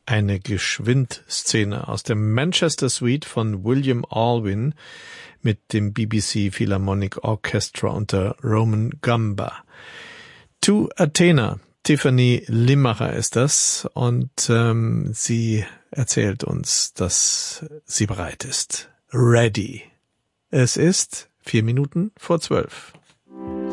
eine Geschwind-Szene aus der Manchester Suite von William Alwyn mit dem BBC Philharmonic Orchestra unter Roman Gamba. To Athena. Tiffany Limmacher ist das und sie erzählt uns, dass sie bereit ist. Ready. Es ist 4 Minuten vor 12.